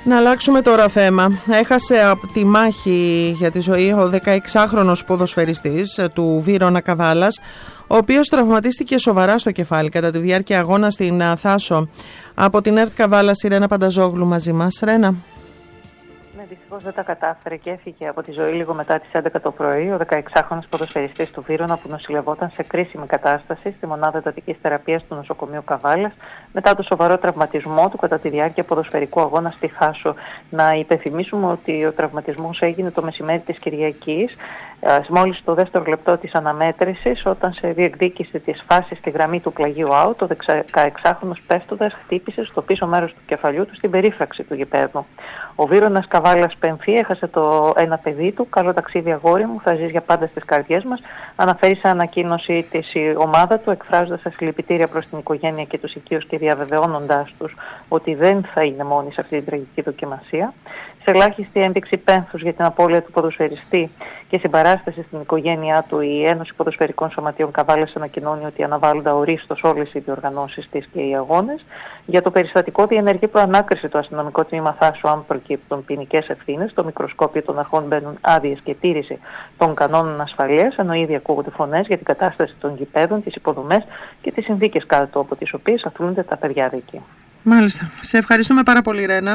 Να αλλάξουμε τώρα θέμα. Έχασε από τη μάχη για τη ζωή ο 16χρονος ποδοσφαιριστής του Βύρωνα Καβάλας, ο οποίος τραυματίστηκε σοβαρά στο κεφάλι κατά τη διάρκεια αγώνα στην Θάσο. Από την ΕΡΤ Καβάλας, η Ρένα Πανταζόγλου μαζί μας. Ρένα. Δυστυχώς δεν τα κατάφερε και έφυγε από τη ζωή λίγο μετά τις 11 το πρωί ο 16χρονος ποδοσφαιριστής του Βύρωνα, που νοσηλευόταν σε κρίσιμη κατάσταση στη μονάδα εντατικής θεραπείας του νοσοκομείου Καβάλας μετά το σοβαρό τραυματισμό του κατά τη διάρκεια ποδοσφαιρικού αγώνα στη Θάσο. Να υπενθυμίσουμε ότι ο τραυματισμός έγινε το μεσημέρι της Κυριακής, μόλις στο δεύτερο λεπτό της αναμέτρησης, όταν σε διεκδίκηση της φάσης στη γραμμή του πλαγίου out, ο 16χρονος πέφτοντας χτύπησε στο πίσω μέρος του κεφαλιού του στην περίφραξη του γηπέδου. Ο Βύρωνας Καβάλας Πενφή έχασε ένα παιδί του. Καλό ταξίδι, αγόρι μου, θα ζεις για πάντα στις καρδιές μας, αναφέρει σε ανακοίνωση της η ομάδα του, εκφράζοντας τα συλληπιτήρια προς την οικογένεια και τους οικείους και διαβεβαιώνοντάς τους ότι δεν θα είναι μόνοι σε αυτή την τραγική δοκιμασία. Σε ελάχιστη ένδειξη πένθους για την απώλεια του ποδοσφαιριστή και συμπαράσταση στην οικογένειά του, η Ένωση Ποδοσφαιρικών Σωματείων Καβάλας ανακοινώνει ότι αναβάλλονται ορίστως όλες οι διοργανώσεις της και οι αγώνες. Για το περιστατικό διενεργεί προανάκριση το αστυνομικό τμήμα Θάσου, αν προκύπτουν ποινικές ευθύνες. Στο μικροσκόπιο των αρχών μπαίνουν άδειες και τήρηση των κανόνων ασφαλείας, ενώ ήδη ακούγονται φωνές για την κατάσταση των γηπέδων, τις υποδομές και τις συνθήκες κάτω από τις οποίες αθλούνται τα παιδιά εκεί. Μάλιστα. Σε ευχαριστούμε πάρα πολύ, Ρένα.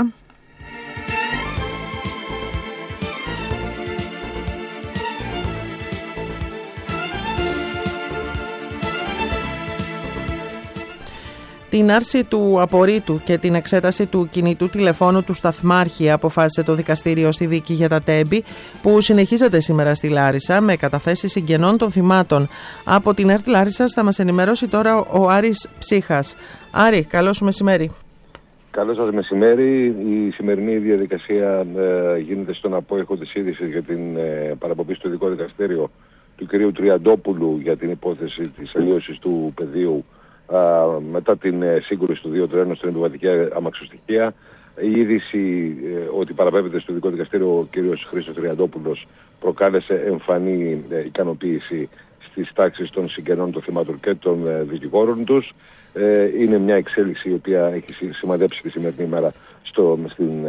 Την άρση του απορρίτου και την εξέταση του κινητού τηλεφώνου του σταθμάρχη αποφάσισε το δικαστήριο στη δίκη για τα Τέμπη, που συνεχίζεται σήμερα στη Λάρισα με καταθέσεις συγγενών των θυμάτων. Από την ΕΡΤ Λάρισσας θα μας ενημερώσει τώρα ο Άρης Ψύχας. Άρη, καλό σου μεσημέρι. Καλό σας μεσημέρι. Η σημερινή διαδικασία γίνεται στον απόϊχο της είδησης για την παραπομπή στο ειδικό δικαστήριο του κυρίου Τριαντόπουλου για την υπόθεση της αλλίωσης του πεδίου μετά την σύγκρουση του 2 στην επιβατική αμαξοστοιχεία. Η είδηση ότι παραπέμπεται στο ειδικό δικαστήριο ο κύριος Χρήστος Τριαντόπουλος προκάλεσε εμφανή ικανοποίηση στις τάξεις των συγγενών των θυμάτων και των δικηγόρων τους. Είναι μια εξέλιξη η οποία έχει σημαδέψει τη σημερινή ημέρα στο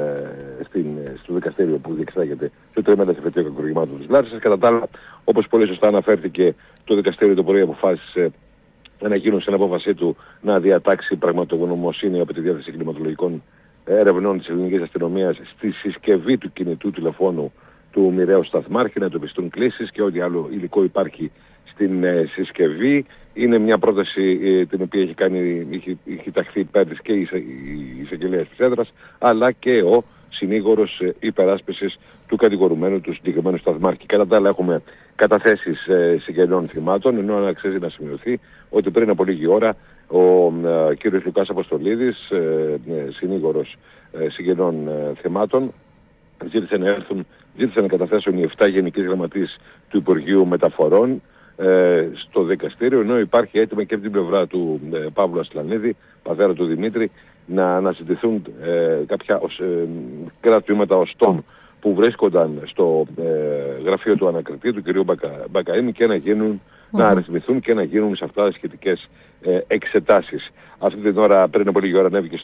δικαστήριο που διεξάγεται στο τριμμένο εφετείο κακουργημάτων της Λάρισσας. Κατά τα άλλα, όπως πολύ σωστά αναφέρθηκε, το δικαστήριο το πρωί αποφάσισε ανακοίνωσε την απόφασή του να διατάξει πραγματογνωμοσύνη από τη διάθεση κλιματολογικών ερευνών της ελληνικής αστυνομίας στη συσκευή του κινητού τηλεφώνου του μοιραίου σταθμάρχη, να του επιστούν κλήσεις και ό,τι άλλο υλικό υπάρχει στην συσκευή. Είναι μια πρόταση την οποία έχει ταχθεί υπέρ της και η εισαγγελέας της έδρας, αλλά και ο συνήγορος υπεράσπισης του κατηγορουμένου, του συγκεκριμένου σταθμάρχη. Κατά τα άλλα, έχουμε καταθέσεις συγγενών θυμάτων, ενώ αξίζει να σημειωθεί ότι πριν από λίγη ώρα ο κύριος Λουκάς Αποστολίδης, συνήγορος συγγενών θυμάτων, ζήτησε να καταθέσουν οι 7 γενικοί γραμματείς του Υπουργείου Μεταφορών στο δικαστήριο, ενώ υπάρχει έτοιμα και από την πλευρά του Παύλου Ασλανίδη, πατέρα του Δημήτρη, να αναζητηθούν κάποια κρατήματα οστών που βρίσκονταν στο γραφείο του ανακριτή, του κ. Μπακαήμι, και να αριθμηθούν και να γίνουν σε αυτά σχετικές εξετάσεις. Αυτή την ώρα, πριν από λίγη ώρα, ανέβηκε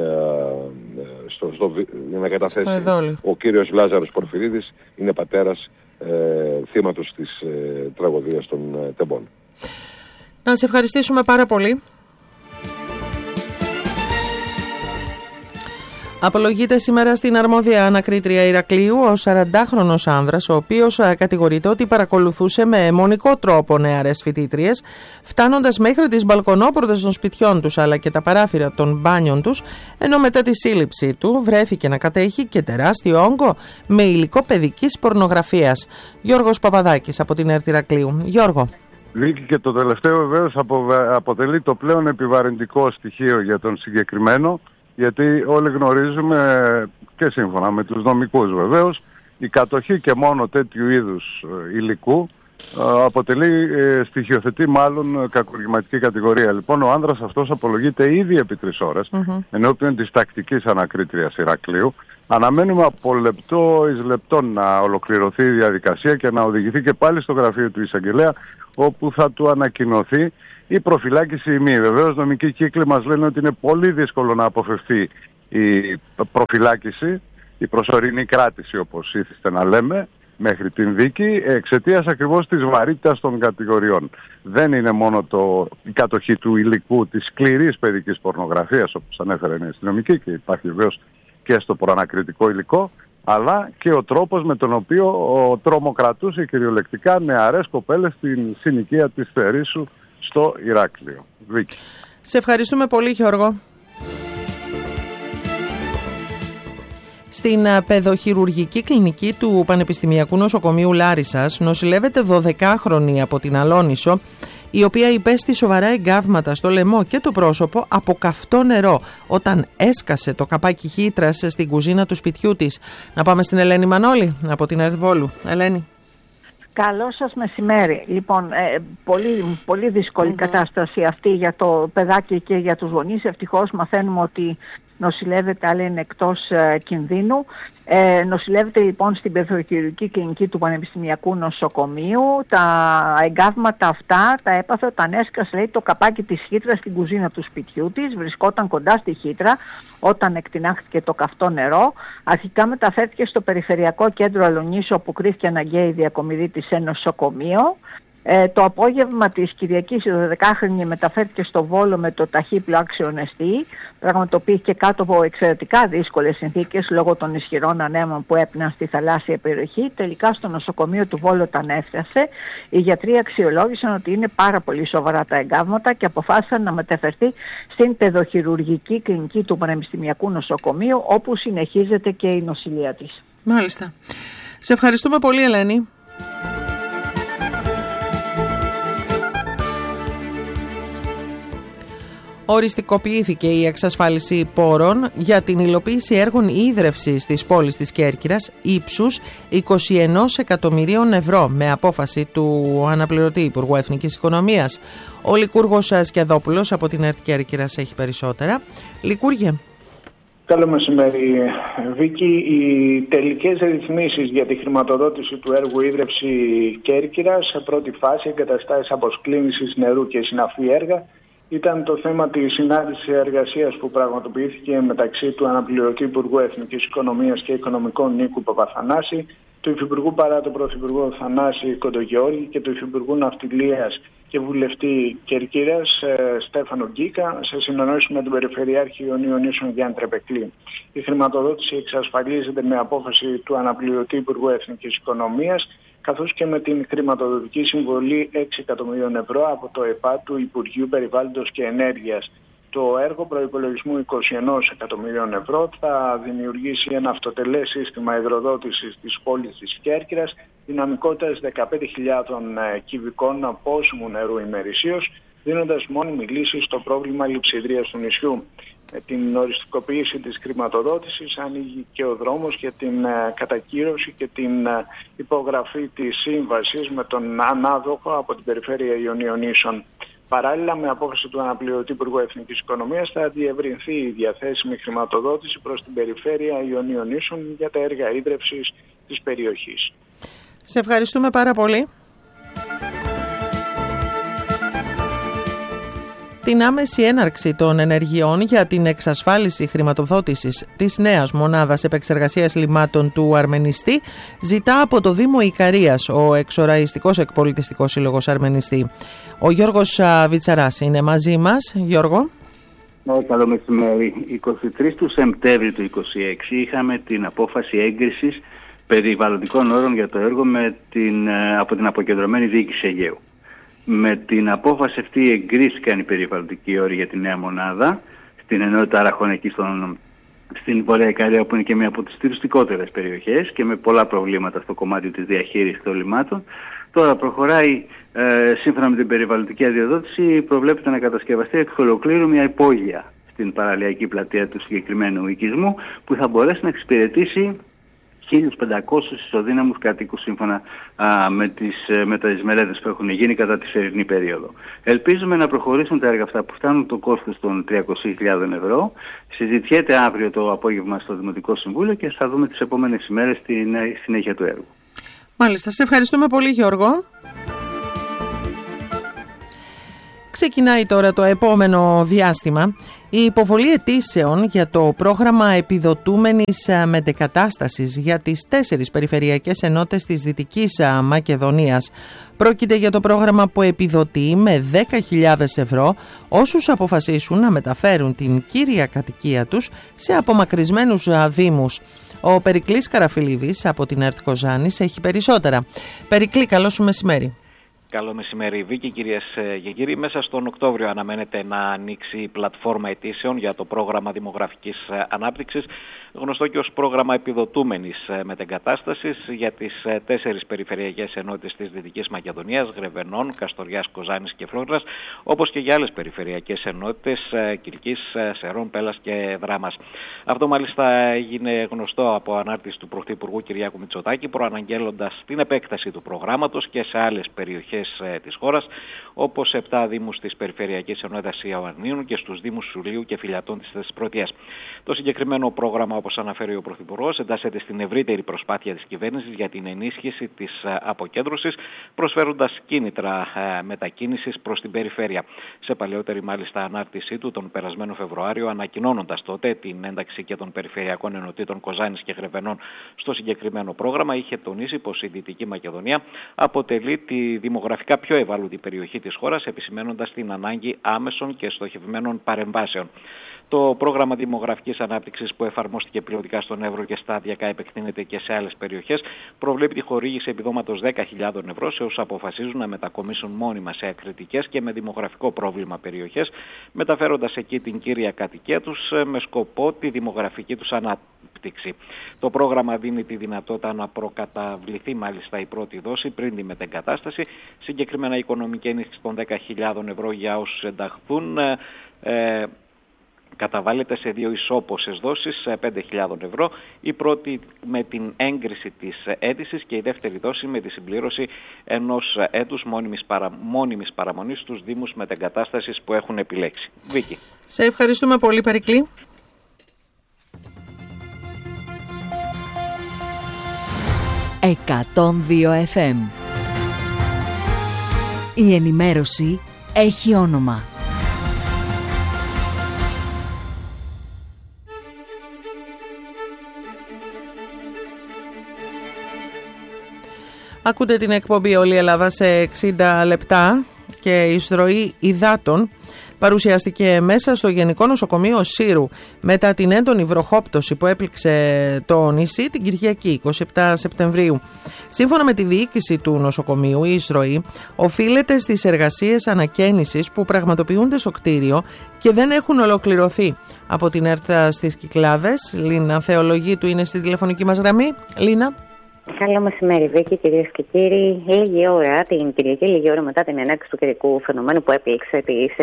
να καταθέσει ο κύριος Λάζαρος Πορφυρίδης, είναι πατέρας θύματος της τραγωδίας των Τεμπών. Να σε ευχαριστήσουμε πάρα πολύ. Απολογείται σήμερα στην αρμόδια ανακρίτρια Ηρακλείου ο 40χρονος άνδρας, ο οποίος κατηγορείται ότι παρακολουθούσε με αιμονικό τρόπο νεαρές φοιτήτριες, φτάνοντας μέχρι τις μπαλκονόπορτες των σπιτιών τους αλλά και τα παράθυρα των μπάνιων τους, ενώ μετά τη σύλληψή του βρέθηκε να κατέχει και τεράστιο όγκο με υλικό παιδικής πορνογραφίας. Γιώργος Παπαδάκης από την ΕΡΤ Ηρακλείου. Γιώργο. Και το τελευταίο βεβαίως αποτελεί το πλέον επιβαρυντικό στοιχείο για τον συγκεκριμένο, γιατί όλοι γνωρίζουμε, και σύμφωνα με τους νομικούς βεβαίως, η κατοχή και μόνο τέτοιου είδους υλικού αποτελεί, στοιχειοθετεί μάλλον κακουργηματική κατηγορία. Λοιπόν, ο άνδρας αυτός απολογείται ήδη επί 3 ώρες ενώπιον της τακτικής ανακρίτριας Ηρακλείου. Αναμένουμε από λεπτό εις λεπτό να ολοκληρωθεί η διαδικασία και να οδηγηθεί και πάλι στο γραφείο του εισαγγελέα, όπου θα του ανακοινωθεί η προφυλάκηση ή μη. Βεβαίως, νομικοί κύκλοι μας λένε ότι είναι πολύ δύσκολο να αποφευθεί η προφυλάκηση, η προσωρινή κράτηση όπως ήθιστε να λέμε, μέχρι την δίκη, εξαιτίας ακριβώς της βαρύτητας των κατηγοριών. Δεν είναι μόνο η κατοχή του υλικού της σκληρής παιδικής πορνογραφίας, όπως ανέφερε η αστυνομική, και υπάρχει βεβαίως και στο προανακριτικό υλικό, αλλά και ο τρόπος με τον οποίο τρομοκρατούσε κυριολεκτικά νεαρές κοπέλες στην συνοικία της Θερήσου στο Ηράκλειο. Βίκη. Σε ευχαριστούμε πολύ, Γιώργο. Στην παιδοχειρουργική κλινική του Πανεπιστημιακού Νοσοκομείου Λάρισσας νοσηλεύεται 12χρονη από την Αλόνησο, η οποία υπέστη σοβαρά εγκάβματα στο λαιμό και το πρόσωπο από καυτό νερό όταν έσκασε το καπάκι χύτρας στην κουζίνα του σπιτιού της. Να πάμε στην Ελένη Μανώλη από την Ερβόλου. Ελένη. Καλό σας μεσημέρι. Λοιπόν, πολύ δύσκολη κατάσταση αυτή για το παιδάκι και για τους γονείς. Ευτυχώς μαθαίνουμε ότι νοσηλεύεται, αλλά είναι εκτός κινδύνου. Νοσηλεύεται λοιπόν στην παιδοχειρουργική κλινική του Πανεπιστημιακού Νοσοκομείου. Τα εγκάβματα αυτά τα έπαθε όταν έσκασε, λέει, το καπάκι της χύτρας στην κουζίνα του σπιτιού της. Βρισκόταν κοντά στη χύτρα όταν εκτινάχθηκε το καυτό νερό. Αρχικά μεταφέρθηκε στο Περιφερειακό Κέντρο Αλονίσου, όπου κρίθηκε αναγκαία η διακομιδή της σε νοσοκομείο. Το απόγευμα της Κυριακής η 12χρονη μεταφέρθηκε στο Βόλο με το ταχύπλο άξιον-εστί, πραγματοποιήθηκε κάτω από εξαιρετικά δύσκολες συνθήκες λόγω των ισχυρών ανέμων που έπναν στη θαλάσσια περιοχή. Τελικά στο νοσοκομείο του Βόλου όταν έφτασε, οι γιατροί αξιολόγησαν ότι είναι πάρα πολύ σοβαρά τα εγκάβματα και αποφάσισαν να μεταφερθεί στην παιδοχειρουργική κλινική του Πανεπιστημιακού Νοσοκομείου, όπου συνεχίζεται και η νοσηλεία της. Μάλιστα. Σε ευχαριστούμε πολύ, Ελένη. Οριστικοποιήθηκε η εξασφάλιση πόρων για την υλοποίηση έργων ίδρευσης της πόλης της Κέρκυρας ύψους 21 εκατομμυρίων ευρώ με απόφαση του αναπληρωτή Υπουργού Εθνικής Οικονομίας. Ο Λικούργος Σκιαδόπουλος από την ΕΡΤ Κέρκυρας έχει περισσότερα. Λικούργε. Καλό μεσημέρι, Βίκη. Οι τελικές ρυθμίσεις για τη χρηματοδότηση του έργου ίδρυυση Κέρκυρας σε πρώτη φάση, εγκαταστάσεις αποσκλήνησης νερού και συναφή έργα, ήταν το θέμα της συνάντησης εργασίας που πραγματοποιήθηκε μεταξύ του αναπληρωτή Υπουργού Εθνικής Οικονομίας και Οικονομικών Νίκου Παπαθανάση, του Υφυπουργού παρά τον Πρωθυπουργό Θανάση Κοντογιώργη και του Υφυπουργού Ναυτιλίας και Βουλευτή Κερκύρας Στέφανο Γκίκα, σε συνεννόηση με τον Περιφερειάρχη Ιωνίων Νήσων Γιάννη Τρεπεκλή. Η χρηματοδότηση εξασφαλίζεται με απόφαση του αναπληρωτή Υπουργού Εθνικής Οικονομίας, καθώς και με την χρηματοδοτική συμβολή 6 εκατομμυρίων ευρώ από το ΕΠΑ του Υπουργείου Περιβάλλοντος και Ενέργειας. Το έργο προϋπολογισμού 21 εκατομμυρίων ευρώ θα δημιουργήσει ένα αυτοτελές σύστημα υδροδότησης της πόλης της Κέρκυρας δυναμικότητας 15.000 κυβικών απόσιμου νερού ημερησίως, δίνοντας μόνιμη λύση στο πρόβλημα λειψιδρίας του νησιού. Με την οριστικοποίηση της χρηματοδότησης ανοίγει και ο δρόμος για την κατακύρωση και την υπογραφή της σύμβασης με τον ανάδοχο από την Περιφέρεια Ιωνίων Νήσων. Παράλληλα, με απόφαση του αναπληρωτή Υπουργού Εθνικής Οικονομίας θα διευρυνθεί η διαθέσιμη χρηματοδότηση προς την Περιφέρεια Ιωνίων Νήσων για τα έργα ίδρυυσης της περιοχής. Σε ευχαριστούμε πάρα πολύ. Την άμεση έναρξη των ενεργειών για την εξασφάλιση χρηματοδότησης της νέας μονάδας επεξεργασίας λιμάτων του Αρμενιστή ζητά από το Δήμο Ικαρίας ο εξοραϊστικός εκπολιτιστικός σύλλογος Αρμενιστή. Ο Γιώργος Βιτσαράς είναι μαζί μας. Γιώργο. Καλό μεσημέρι. 23 του Σεπτέμβρη του 2026 είχαμε την απόφαση έγκρισης περιβαλλοντικών όρων για το έργο από την αποκεντρωμένη διοίκηση Αιγαίου. Με την απόφαση αυτή εγκρίθηκαν οι περιβαλλοντικοί όροι για τη νέα μονάδα στην ενότητα Αραχών εκεί στην Βορεια Ικαρία, που είναι και μία από τις τουριστικότερες περιοχές και με πολλά προβλήματα στο κομμάτι της διαχείρισης των λιμάτων. Τώρα προχωράει σύμφωνα με την περιβαλλοντική αδειοδότηση, προβλέπεται να κατασκευαστεί εξ ολοκλήρου μια υπόγεια στην παραλιακή πλατεία του συγκεκριμένου οικισμού που θα μπορέσει να εξυπηρετήσει 1.500 ισοδύναμους κατοίκους σύμφωνα με τις μελέτες που έχουν γίνει κατά τη φερινή περίοδο. Ελπίζουμε να προχωρήσουν τα έργα αυτά που φτάνουν το κόστος των 300.000 ευρώ. Συζητιέται αύριο το απόγευμα στο Δημοτικό Συμβούλιο και θα δούμε τις επόμενες ημέρες τη συνέχεια του έργου. Μάλιστα. Σε ευχαριστούμε πολύ, Γιώργο. ξεκινάει τώρα το επόμενο διάστημα η υποβολή αιτήσεων για το πρόγραμμα επιδοτούμενης μετεκατάστασης για τις 4 περιφερειακές ενότητες της Δυτικής Μακεδονίας. Πρόκειται για το πρόγραμμα που επιδοτεί με 10.000 ευρώ όσους αποφασίσουν να μεταφέρουν την κύρια κατοικία τους σε απομακρυσμένους δήμους. Ο Περικλής Καραφιλίδης από την ΕΡΤ Κοζάνης έχει περισσότερα. Περικλή, καλό σου μεσημέρι. Καλό μεσημέρι, Βίκη, κυρίες και κύριοι. Μέσα στον Οκτώβριο αναμένεται να ανοίξει η πλατφόρμα αιτήσεων για το πρόγραμμα δημογραφικής ανάπτυξης, γνωστό και ως πρόγραμμα επιδοτούμενης μετεγκατάστασης για τις 4 περιφερειακές ενότητες της Δυτικής Μακεδονίας, Γρεβενών, Καστοριάς, Κοζάνης και Φλόριντας, όπως και για άλλες περιφερειακές ενότητες Κιλκής, Σερών, Πέλλας και Δράμας. Αυτό μάλιστα έγινε γνωστό από ανάρτηση του Πρωθυπουργού Κυριάκου Μητσοτάκη, προαναγγέλλοντας την επέκταση του προγράμματος και σε άλλες περιοχές της χώρας, όπως 7 δήμους της Περιφερειακής Ενότητας Ιωαννίνου και στους δήμους Σουλίου και Φιλιατών της Θεσπρωτείας. Το συγκεκριμένο πρόγραμμα, όπως αναφέρει ο Πρωθυπουργός, εντάσσεται στην ευρύτερη προσπάθεια της κυβέρνησης για την ενίσχυση της αποκέντρωσης, προσφέροντας κίνητρα μετακίνησης προς την περιφέρεια. Σε παλαιότερη μάλιστα ανάρτησή του τον περασμένο Φεβρουάριο, ανακοινώνοντας τότε την ένταξη και των περιφερειακών ενωτήτων Κοζάνης και Γρεβενών στο συγκεκριμένο πρόγραμμα, είχε τονίσει πως η Δυτική Μακεδονία αποτελεί τη δημογραφικά πιο ευάλωτη περιοχή της χώρας, επισημαίνοντας την ανάγκη άμεσων και στοχευμένων παρεμβάσεων. Το πρόγραμμα δημογραφικής ανάπτυξης που εφαρμόστηκε πιλωτικά στον Εύρο και σταδιακά επεκτείνεται και σε άλλες περιοχές, προβλέπει τη χορήγηση επιδόματος 10.000 ευρώ σε όσους αποφασίζουν να μετακομίσουν μόνιμα σε ακριτικές και με δημογραφικό πρόβλημα περιοχές, μεταφέροντας εκεί την κύρια κατοικία τους με σκοπό τη δημογραφική τους ανάπτυξη. Το πρόγραμμα δίνει τη δυνατότητα να προκαταβληθεί μάλιστα η πρώτη δόση πριν τη μετεγκατάσταση. Συγκεκριμένα η οικονομική ενίσχυση των 10.000 ευρώ για όσους ενταχθούν καταβάλλεται σε 2 ισόποσες δόσεις 5.000 ευρώ, η πρώτη με την έγκριση της αίτησης και η δεύτερη δόση με τη συμπλήρωση ενός έτους μόνιμης παραμονής στους δήμους μετεγκατάστασης που έχουν επιλέξει. Βίκη. Σε ευχαριστούμε πολύ, Περικλή. «102 FM». Η ενημέρωση έχει όνομα. Ακούτε την εκπομπή «Όλη η Ελλάδα» σε 60 λεπτά και η εισρωή υδάτων παρουσιάστηκε μέσα στο Γενικό Νοσοκομείο Σύρου μετά την έντονη βροχόπτωση που έπληξε το νησί την Κυριακή 27 Σεπτεμβρίου. Σύμφωνα με τη διοίκηση του νοσοκομείου, η εισρωή οφείλεται στις εργασίες ανακαίνησης που πραγματοποιούνται στο κτίριο και δεν έχουν ολοκληρωθεί. Από την ΕΡΤ στις Κυκλάδες, Λίνα Θεολογίτου είναι στη τηλεφωνική μας γραμμή. Λίνα. Καλό μεσημέρι, Βίκη, κυρίες και κύριοι. Λίγη ώρα την Κυριακή, λίγη ώρα μετά την έναρξη του καιρικού φαινομένου που έπληξε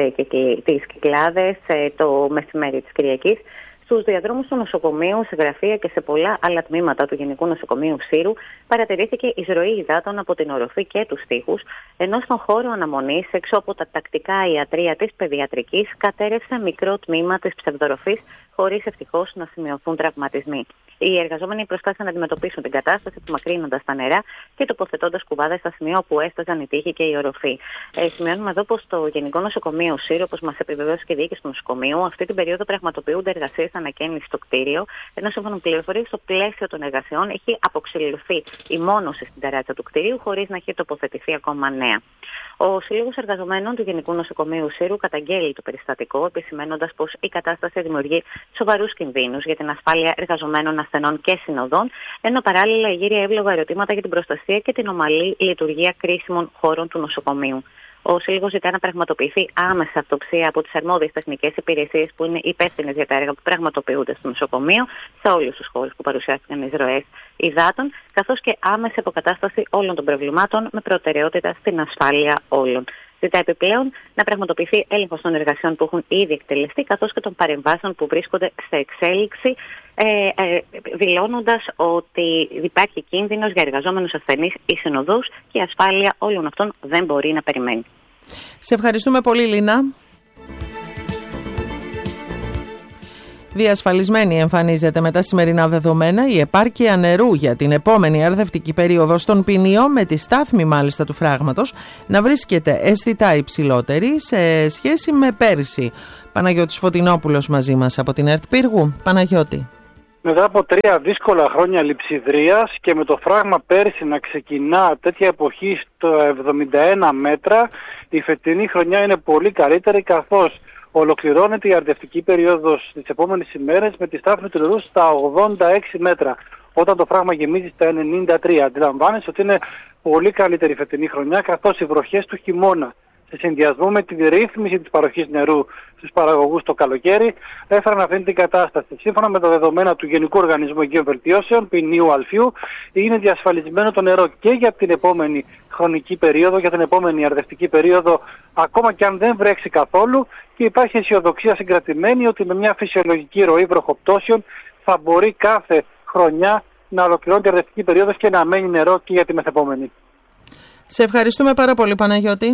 τις Κυκλάδες το μεσημέρι της Κυριακής, στους διαδρόμους του νοσοκομείου, σε γραφεία και σε πολλά άλλα τμήματα του Γενικού Νοσοκομείου Σύρου παρατηρήθηκε εισρωή υδάτων από την οροφή και τους τοίχους, ενώ στον χώρο αναμονής, έξω από τα τακτικά ιατρεία της παιδιατρικής, κατέρευσε μικρό τμήμα της ψευδοροφής, χωρίς ευτυχώς να σημειωθούν τραυματισμοί. Οι εργαζόμενοι προσπάθησαν να αντιμετωπίσουν την κατάσταση, απομακρύνοντας τα νερά και τοποθετώντας κουβάδες στα σημεία όπου έσταζαν η τοίχοι και η οροφή. Σημειώνουμε εδώ πως το Γενικό Νοσοκομείο Σύρου, όπως μας επιβεβαίωσε και η διοίκηση του νοσοκομείου, αυτή την περίοδο πραγματοποιούνται εργασίες ανακαίνησης στο κτίριο, ενώ σύμφωνα με πληροφορίες, στο πλαίσιο των εργασιών έχει αποξηλωθεί η μόνωση στην ταράτσα του κτίριου, χωρίς να έχει τοποθετηθεί ακόμα νέα. Ο Σύλλογος Εργαζομένων του Γενικού Νοσοκομείου Σύρου καταγγέλει το περιστατικό, επισημαίνοντας πως η κατάσταση δημιουργεί σοβαρούς κινδύνους για την ασφάλεια εργαζομένων, ασθενών και συνοδών, ενώ παράλληλα γύρει εύλογα ερωτήματα για την προστασία και την ομαλή λειτουργία κρίσιμων χώρων του νοσοκομείου. Ο Σύλλογος ζητά να πραγματοποιηθεί άμεσα αυτοψία από τις αρμόδιες τεχνικές υπηρεσίες που είναι υπεύθυνες για τα έργα που πραγματοποιούνται στο νοσοκομείο, σε όλους τους χώρους που παρουσιάστηκαν εισρωές υδάτων, καθώς και άμεση αποκατάσταση όλων των προβλημάτων με προτεραιότητα στην ασφάλεια όλων. Ζητά επιπλέον να πραγματοποιηθεί έλεγχος των εργασιών που έχουν ήδη εκτελεστεί, καθώς και των παρεμβάσεων που βρίσκονται σε εξέλιξη, δηλώνοντας ότι υπάρχει κίνδυνος για εργαζόμενους ασθενείς ή συνοδούς και η ασφάλεια όλων αυτών δεν μπορεί να περιμένει. Σε ευχαριστούμε πολύ, Λίνα. Διασφαλισμένη εμφανίζεται με τα σημερινά δεδομένα η επάρκεια νερού για την επόμενη αρδευτική περίοδο στον Ποινίο, με τη στάθμη μάλιστα του φράγματος να βρίσκεται αισθητά υψηλότερη σε σχέση με πέρυσι. Παναγιώτης Φωτεινόπουλος μαζί μας από την ΕΡΤ Πύργου. Παναγιώτη. Μετά από 3 δύσκολα χρόνια λειψιδρίας και με το φράγμα πέρσι να ξεκινά τέτοια εποχή στο 71 μέτρα, η φετινή χρονιά είναι πολύ καλύτερη, καθώς ολοκληρώνεται η αρδευτική περίοδος τις επόμενες ημέρες με τη στάθμη του νερού στα 86 μέτρα, όταν το φράγμα γεμίζει στα 93. Αντιλαμβάνεσαι ότι είναι πολύ καλύτερη η φετινή χρονιά, καθώς οι βροχές του χειμώνα σε συνδυασμό με τη ρύθμιση της παροχής νερού στους παραγωγούς το καλοκαίρι έφεραν αυτή την κατάσταση. Σύμφωνα με τα δεδομένα του Γενικού Οργανισμού Αιγαίων Βελτιώσεων, Ποινίου Αλφιού, είναι διασφαλισμένο το νερό και για την επόμενη χρονική περίοδο, για την επόμενη αρδευτική περίοδο, ακόμα και αν δεν βρέξει καθόλου, και υπάρχει αισιοδοξία συγκρατημένη ότι με μια φυσιολογική ροή βροχοπτώσεων θα μπορεί κάθε χρονιά να ολοκληρώνει τη αρδευτική περίοδος και να μένει νερό και για τη μεθεπόμενη. Σε ευχαριστούμε πάρα πολύ, Παναγιώτη.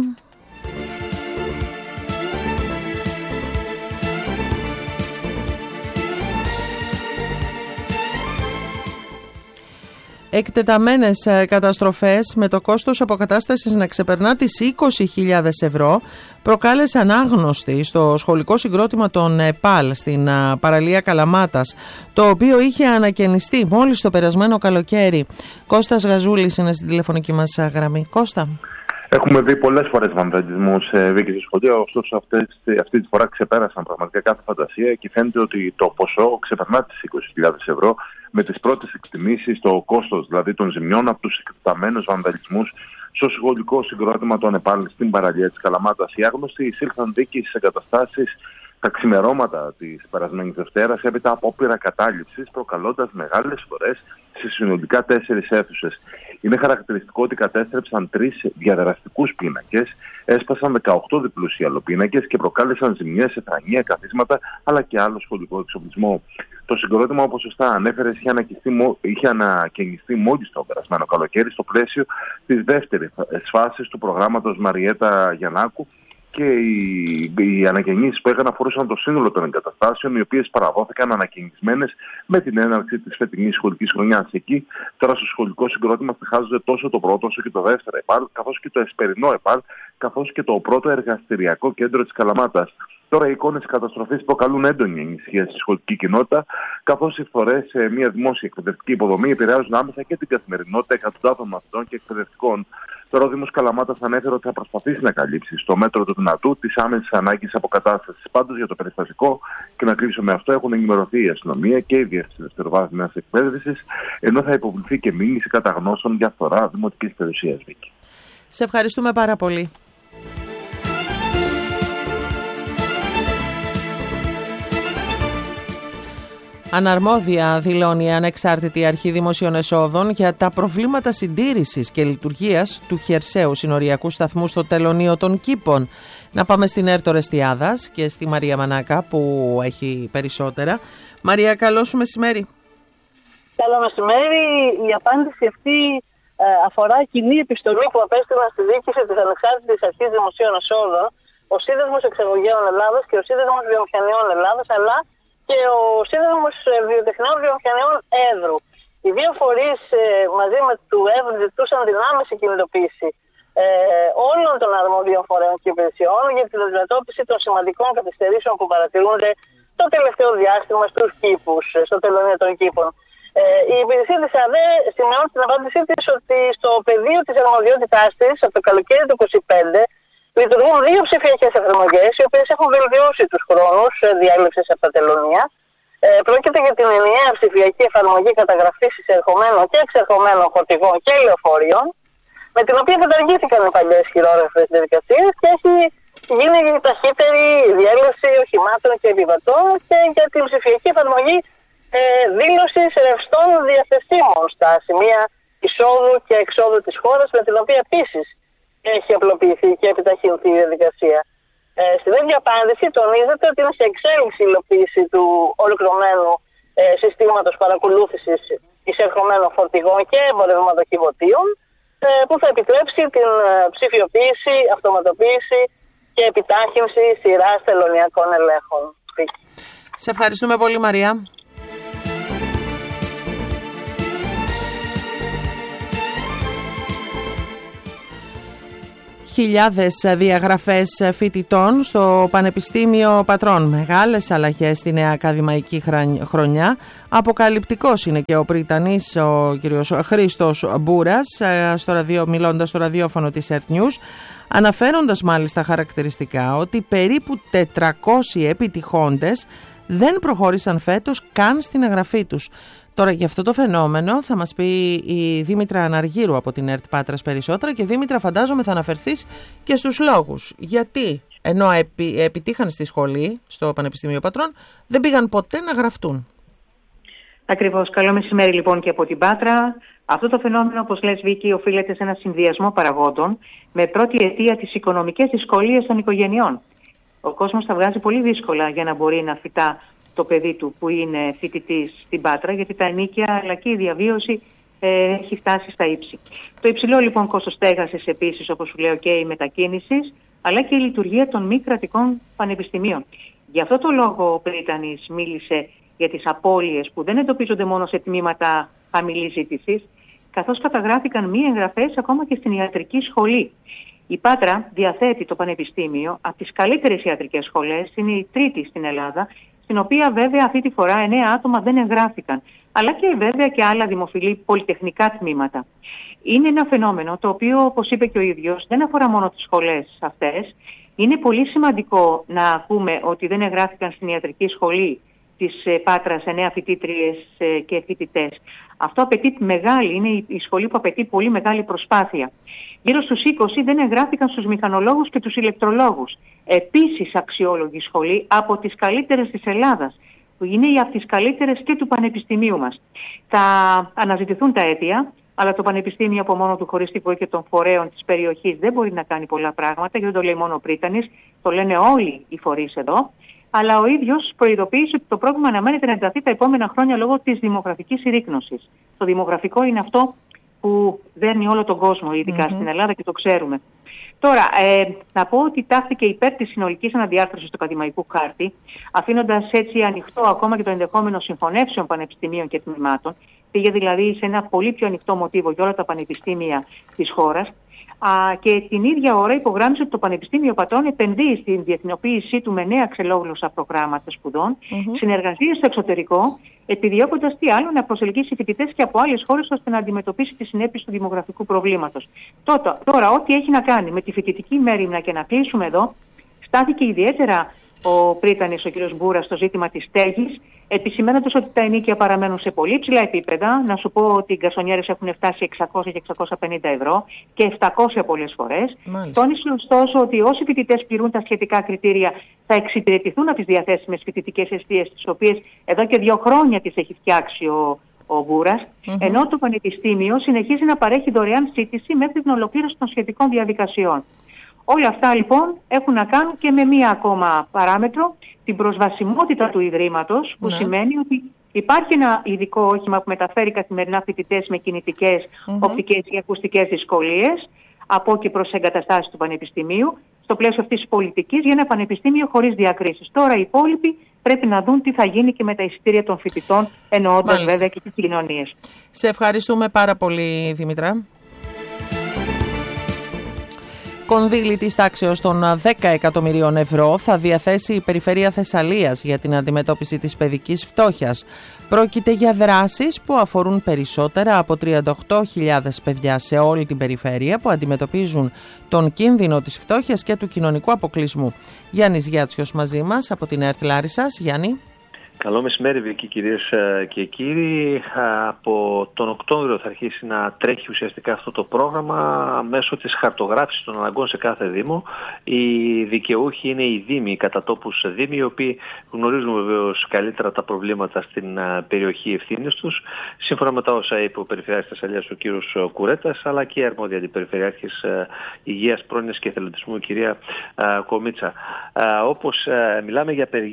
Εκτεταμένες καταστροφές με το κόστος αποκατάστασης να ξεπερνά τις 20.000 ευρώ προκάλεσαν άγνωστη στο σχολικό συγκρότημα των ΕΠΑΛ στην παραλία Καλαμάτας, το οποίο είχε ανακαινιστεί μόλις το περασμένο καλοκαίρι. Κώστας Γαζούλης είναι στην τηλεφωνική μας γραμμή. Κώστα. Έχουμε δει πολλές φορές βανδαλισμούς, Βίκη, στο σχολείο, ωστόσο αυτή τη φορά ξεπέρασαν πραγματικά κάθε φαντασία και φαίνεται ότι το ποσό ξεπερνά τις 20.000 ευρώ, με τις πρώτες εκτιμήσεις, το κόστος δηλαδή των ζημιών από τους εκτεταμένους βανδαλισμούς στο σχολικό συγκρότημα των ΕΠΑΛ στην παραλία της Καλαμάτας. Οι άγνωστοι εισήλθαν δίκη στις εγκαταστάσεις τα ξημερώματα της περασμένης Δευτέρας έπειτα από απόπειρα κατάληψης, προκαλώντας μεγάλες φορές σε συνολικά 4 αίθουσες. Είναι χαρακτηριστικό ότι κατέστρεψαν 3 διαδραστικούς πίνακες, έσπασαν 18 διπλούς ιαλοπίνακες και προκάλεσαν ζημιές σε θρανία, καθίσματα αλλά και άλλο σχολικό εξοπλισμό. Το συγκρότημα, όπως σωστά ανέφερες, είχε ανακαινιστεί μόλις το περασμένο καλοκαίρι στο πλαίσιο της δεύτερης φάσης του προγράμματος Μαριέτα Γιαννάκου, και οι ανακαινήσεις που έκαναν αφορούσαν το σύνολο των εγκαταστάσεων, οι οποίες παραδόθηκαν ανακαινισμένες με την έναρξη της φετινής σχολικής χρονιάς. Εκεί τώρα στο σχολικό συγκρότημα στοιχάζονται τόσο το πρώτο όσο και το δεύτερο ΕΠΑΛ, καθώς και το εσπερινό ΕΠΑΛ, καθώς και το πρώτο εργαστηριακό κέντρο της Καλαμάτας. Τώρα οι εικόνες καταστροφής προκαλούν έντονη ανησυχία στη σχολική κοινότητα, καθώς οι φθορές σε μια δημόσια εκπαιδευτική υποδομή επηρεάζουν άμεσα και την καθημερινότητα εκατοντάδων μαθητών και εκπαιδευτικών. Τώρα ο Δήμος Καλαμάτας ανέφερε ότι θα προσπαθήσει να καλύψει στο μέτρο του δυνατού τις άμεσες ανάγκες αποκατάστασης. Πάντως για το περιστατικό, και να κλείσω με αυτό, έχουν ενημερωθεί η αστυνομία και η Διεύθυνση Δευτεροβάθμιας Εκπαίδευσης, ενώ θα υποβληθεί και μήνυση καταγνώσεων για φθορά δημοτικής περιουσίας. Βίκη. Σε ευχαριστούμε πάρα πολύ. Αναρμόδια δηλώνει η Ανεξάρτητη Αρχή Δημοσίων Εσόδων για τα προβλήματα συντήρησης και λειτουργίας του χερσαίου συνοριακού σταθμού στο τελωνείο των Κήπων. Να πάμε στην ΕΡΤ Ορεστιάδας και στη Μαρία Μανάκα που έχει περισσότερα. Μαρία, καλό σου μεσημέρι. Καλό μεσημέρι. Η απάντηση αυτή αφορά κοινή επιστολή που απέστειλαν στη διοίκηση της Ανεξάρτητης Αρχής Δημοσίων Εσόδων ο Σύνδεσμος Εξαγωγέων Ελλάδας και ο Σύνδεσμος Βιομηχανιών Ελλάδας, αλλά και ο Σύνδεσμος Βιοτεχνιών Βιομηχανιών Έδρου. Οι δύο φορείς μαζί με του Έδρου ζητούσαν την άμεση κινητοποίηση όλων των αρμοδίων φορέων και υπηρεσιών για την αντιμετώπιση των σημαντικών καθυστερήσεων που παρατηρούνται το τελευταίο διάστημα στους κήπους, στο τελωνείο των κήπων. Η υπηρεσία της ΑΔΕ σημειώνει την απάντησή της ότι στο πεδίο της αρμοδιότητάς της, από το καλοκαίρι του 2025, λειτουργούν 2 ψηφιακές εφαρμογές, οι οποίες έχουν βελτιώσει τους χρόνους διάλευσης από τα τελωνία. Πρόκειται για την ενιαία ψηφιακή εφαρμογή καταγραφής εισερχομένων και εξερχομένων φορτηγών και λεωφορείων, με την οποία καταργήθηκαν οι παλιές χειρόγραφες διαδικασίες και έχει γίνει η ταχύτερη διέλευση οχημάτων και επιβατών, και για την ψηφιακή εφαρμογή δήλωσης ρευστών διαθεσίμων στα σημεία εισόδου και εξόδου της χώρας, με την οποία επίσης έχει απλοποιηθεί και επιταχυνθεί η διαδικασία. Στην ίδια απάντηση τονίζεται ότι είναι σε εξέλιξη η υλοποίηση του ολοκληρωμένου συστήματος παρακολούθησης εισερχομένων φορτηγών και εμπορευματοκιβωτίων, που θα επιτρέψει την ψηφιοποίηση, αυτοματοποίηση και επιτάχυνση σειράς τελωνιακών ελέγχων. Σε ευχαριστούμε πολύ, Μαρία. Χιλιάδες διαγραφές φοιτητών στο Πανεπιστήμιο Πατρών. Μεγάλες αλλαγές στη νέα ακαδημαϊκή χρονιά. Αποκαλυπτικός είναι και ο πριτανής ο κ. Χρήστος Μπούρας, μιλώντας στο ραδιόφωνο της Earth News, αναφέροντας μάλιστα χαρακτηριστικά ότι περίπου 400 επιτυχώντες δεν προχώρησαν φέτος καν στην εγγραφή τους. Τώρα για αυτό το φαινόμενο θα μας πει η Δήμητρα Αναργύρου από την ΕΡΤ Πάτρας περισσότερα και Δήμητρα, φαντάζομαι θα αναφερθείς και στους λόγους. Γιατί ενώ επιτύχαν στη σχολή, στο Πανεπιστήμιο Πατρών, δεν πήγαν ποτέ να γραφτούν. Ακριβώς. Καλό μεσημέρι λοιπόν και από την Πάτρα. Αυτό το φαινόμενο, όπως λες Βίκη, οφείλεται σε ένα συνδυασμό παραγόντων με πρώτη αιτία τις οικονομικές δυσκολίες των οικογενειών. Ο κόσμος τα βγάζει πολύ δύσκολα για να μπορεί να φυτά το παιδί του που είναι φοιτητής στην Πάτρα, γιατί τα ενοίκια αλλά και η διαβίωση έχει φτάσει στα ύψη. Το υψηλό λοιπόν κόστος στέγασης επίσης, όπως σου λέω, και η μετακίνησης, αλλά και η λειτουργία των μη κρατικών πανεπιστημίων. Γι' αυτό το λόγο ο Πρίτανης μίλησε για τις απώλειες που δεν εντοπίζονται μόνο σε τμήματα χαμηλής ζήτησης, καθώς καταγράφηκαν μη εγγραφές ακόμα και στην ιατρική σχολή. Η Πάτρα διαθέτει το Πανεπιστήμιο από τις καλύτερες ιατρικές σχολές, είναι η τρίτη στην Ελλάδα, στην οποία βέβαια αυτή τη φορά 9 άτομα δεν εγγράφηκαν, αλλά και βέβαια και άλλα δημοφιλή πολυτεχνικά τμήματα. Είναι ένα φαινόμενο το οποίο, όπως είπε και ο ίδιος, δεν αφορά μόνο τις σχολές αυτές. Είναι πολύ σημαντικό να ακούμε ότι δεν εγγράφηκαν στην ιατρική σχολή της Πάτρας 9 φοιτήτριες και φοιτητές. Αυτό απαιτεί είναι η σχολή που απαιτεί πολύ μεγάλη προσπάθεια. Γύρω στους 20 δεν εγγράφηκαν στους μηχανολόγους και τους ηλεκτρολόγους. Επίσης αξιόλογη σχολή, από τις καλύτερες της Ελλάδας, που είναι από τις καλύτερες και του Πανεπιστημίου μας. Θα αναζητηθούν τα αίτια, αλλά το Πανεπιστήμιο από μόνο του, χωρίς τη βοήθεια των φορέων της περιοχής, δεν μπορεί να κάνει πολλά πράγματα, γιατί δεν το λέει μόνο ο Πρίτανης, το λένε όλοι οι φορείς εδώ. Αλλά ο ίδιος προειδοποίησε ότι το πρόβλημα αναμένεται να ενταθεί τα επόμενα χρόνια λόγω της δημογραφικής συρρίκνωσης. Το δημογραφικό είναι αυτό που δέρνει όλο τον κόσμο, ειδικά στην Ελλάδα, και το ξέρουμε. Τώρα, να πω ότι τάχθηκε υπέρ της συνολικής αναδιάρθρωσης του ακαδημαϊκού χάρτη, αφήνοντας έτσι ανοιχτό ακόμα και το ενδεχόμενο συμφωνεύσεων πανεπιστημίων και τμήματων. Πήγε δηλαδή σε ένα πολύ πιο ανοιχτό μοτίβο για όλα τα πανεπιστήμια της χώρας. Και την ίδια ώρα υπογράμμισε ότι το Πανεπιστήμιο Πατρών επενδύει στην διεθνοποίησή του με νέα ξελόγλωσσα προγράμματα σπουδών, συνεργασίες στο εξωτερικό, επιδιώκοντας τι άλλο να προσελκύσει φοιτητές και από άλλες χώρες ώστε να αντιμετωπίσει τις συνέπειες του δημογραφικού προβλήματος. Τώρα, ό,τι έχει να κάνει με τη φοιτητική μέριμνα, και να κλείσουμε εδώ, στάθηκε ιδιαίτερα ο Πρίτανης, ο κ. Μπούρας, στο ζήτημα της στέγης, επισημαίνοντας ότι τα ενοίκια παραμένουν σε πολύ ψηλά επίπεδα. Να σου πω ότι οι γκαρσονιέρες έχουν φτάσει 600 και 650 ευρώ και 700 πολλές φορές. Τόνισε ωστόσο ότι όσοι φοιτητές πληρούν τα σχετικά κριτήρια θα εξυπηρετηθούν από τις διαθέσιμες φοιτητικές εστίες, τις οποίες εδώ και 2 χρόνια τις έχει φτιάξει ο Μπούρας, ενώ το Πανεπιστήμιο συνεχίζει να παρέχει δωρεάν σύντηση μέχρι την ολοκλήρωση των σχετικών διαδικασιών. Όλα αυτά λοιπόν έχουν να κάνουν και με μία ακόμα παράμετρο, την προσβασιμότητα του Ιδρύματος, που σημαίνει ότι υπάρχει ένα ειδικό όχημα που μεταφέρει καθημερινά φοιτητές με κινητικές, οπτικές ή ακουστικές δυσκολίες από και προς εγκαταστάσεις του Πανεπιστημίου, στο πλαίσιο αυτής της πολιτικής, για ένα πανεπιστήμιο χωρίς διακρίσεις. Τώρα οι υπόλοιποι πρέπει να δουν τι θα γίνει και με τα εισιτήρια των φοιτητών, εννοώντας βέβαια και τις κοινωνίες. Σε ευχαριστούμε πάρα πολύ, Δήμητρα. Κονδύλι της τάξεως των 10 εκατομμυρίων ευρώ θα διαθέσει η Περιφέρεια Θεσσαλίας για την αντιμετώπιση της παιδικής φτώχειας. Πρόκειται για δράσεις που αφορούν περισσότερα από 38.000 παιδιά σε όλη την περιφέρεια που αντιμετωπίζουν τον κίνδυνο της φτώχειας και του κοινωνικού αποκλεισμού. Γιάννης Γιάτσιος μαζί μας από την ΕΡΤ Λάρισσας. Γιάννη. Καλό μεσημέρι, Βίκη, κυρίες και κύριοι. Από τον Οκτώβριο θα αρχίσει να τρέχει ουσιαστικά αυτό το πρόγραμμα μέσω της χαρτογράφησης των αναγκών σε κάθε δήμο. Οι δικαιούχοι είναι οι δήμοι, οι κατατόπους δήμοι, οι οποίοι γνωρίζουν βεβαίως καλύτερα τα προβλήματα στην περιοχή ευθύνης τους, σύμφωνα με τα όσα είπε ο Περιφερειάρχης Θεσσαλίας, ο κύριος Κουρέτας, αλλά και η αρμόδια αντιπεριφερειάρχης Υγείας, Πρόνοιας και Εθελοντισμού, η κυρία Κομίτσα. Όπως μιλάμε για παιδιά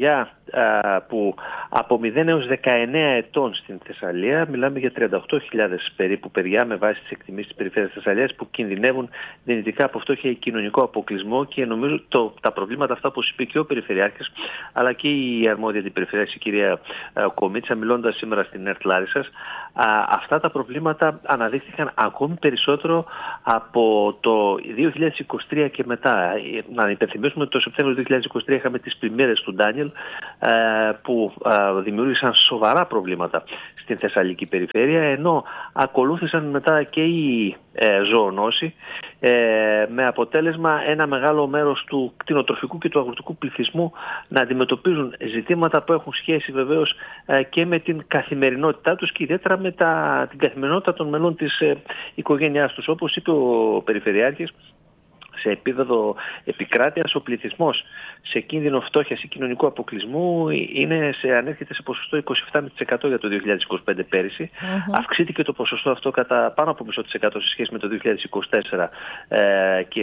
που από 0 έως 19 ετών στην Θεσσαλία, μιλάμε για 38.000 περίπου παιδιά με βάση τις εκτιμήσεις της περιφέρειας της Θεσσαλίας που κινδυνεύουν δυνητικά από φτώχεια ή κοινωνικό αποκλεισμό, και νομίζω τα προβλήματα αυτά, όπως είπε και ο Περιφερειάρχης αλλά και η αρμόδια την Περιφερειάρχη, η κυρία Κομίτσα, μιλώντας σήμερα στην ΕΡΤ Λάρισσας, αυτά τα προβλήματα αναδείχθηκαν ακόμη περισσότερο από το 2023 και μετά. Να υπενθυμίσουμε ότι το Σεπτέμβριο του 2023 είχαμε τις πλημμύρες του Ντάνιελ που δημιούργησαν σοβαρά προβλήματα στην Θεσσαλική περιφέρεια, ενώ ακολούθησαν μετά και οι ζωονόσοι, με αποτέλεσμα ένα μεγάλο μέρος του κτηνοτροφικού και του αγροτικού πληθυσμού να αντιμετωπίζουν ζητήματα που έχουν σχέση βεβαίως και με την καθημερινότητά τους και ιδιαίτερα με την καθημερινότητα των μελών της οικογένειάς τους. Όπως είπε ο Περιφερειάρχης, σε επίπεδο επικράτειας ο πληθυσμός σε κίνδυνο φτώχειας ή κοινωνικού αποκλεισμού ανέρχεται σε ποσοστό 27% για το 2025 πέρυσι. Αυξήθηκε το ποσοστό αυτό κατά πάνω από μισό της εκατό σε σχέση με το 2024 και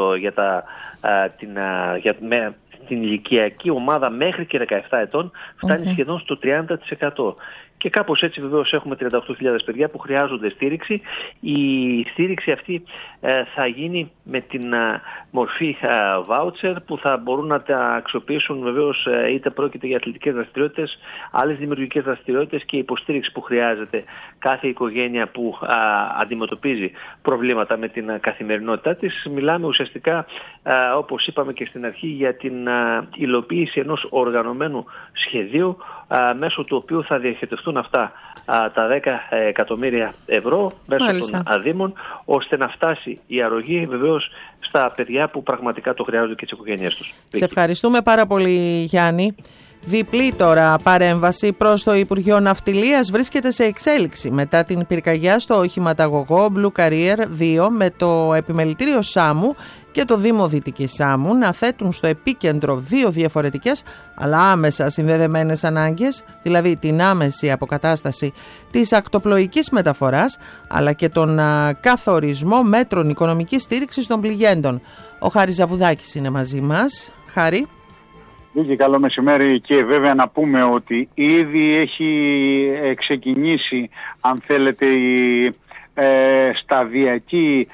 με την ηλικιακή ομάδα μέχρι και 17 ετών φτάνει σχεδόν στο 30%. Και κάπως έτσι βεβαίως έχουμε 38.000 παιδιά που χρειάζονται στήριξη. Η στήριξη αυτή θα γίνει με την μορφή voucher που θα μπορούν να τα αξιοποιήσουν βεβαίως είτε πρόκειται για αθλητικές δραστηριότητες, άλλες δημιουργικές δραστηριότητες και υποστήριξη που χρειάζεται κάθε οικογένεια που αντιμετωπίζει προβλήματα με την καθημερινότητά της. Μιλάμε ουσιαστικά, όπως είπαμε και στην αρχή, για την υλοποίηση ενός οργανωμένου σχεδίου μέσω του οποίου θα διαχειριστούν αυτά τα 10 εκατομμύρια ευρώ μέσω των δήμων, ώστε να φτάσει η αρρωγή βεβαίως στα παιδιά που πραγματικά το χρειάζονται και τις οικογένειές τους. Σε ευχαριστούμε πάρα πολύ, Γιάννη. Διπλή τώρα παρέμβαση προς το Υπουργείο Ναυτιλίας βρίσκεται σε εξέλιξη μετά την πυρκαγιά στο οχηματαγωγό Blue Carrier 2 με το επιμελητήριο Σάμου και το Δήμο Δυτικής Σάμου να θέτουν στο επίκεντρο δύο διαφορετικές αλλά άμεσα συνδεδεμένες ανάγκες, δηλαδή την άμεση αποκατάσταση της ακτοπλοϊκής μεταφοράς αλλά και τον καθορισμό μέτρων οικονομικής στήριξης των πληγέντων. Ο Χάρης Ζαβουδάκης είναι μαζί μας. Χάρη. Καλό μεσημέρι, και βέβαια να πούμε ότι ήδη έχει ξεκινήσει, αν θέλετε, η σταδιακή